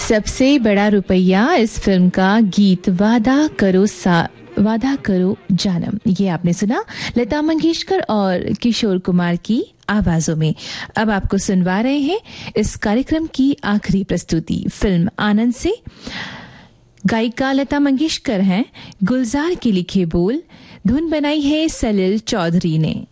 सबसे बड़ा रुपया इस फिल्म का गीत वादा करो जानम, ये आपने सुना लता मंगेशकर और किशोर कुमार की आवाजों में। अब आपको सुनवा रहे हैं इस कार्यक्रम की आखिरी प्रस्तुति फिल्म आनंद से। गायिका लता मंगेशकर हैं, गुलजार के लिखे बोल, धुन बनाई है सलील चौधरी ने।